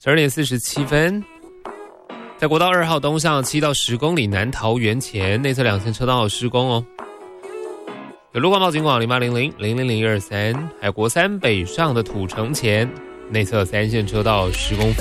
12点47分，在国道2号东向7到10公里南桃园前，内侧2线车道施工哦。有路况报警广0800-000-123，还有国3北上的土城前，内侧3线车道施工。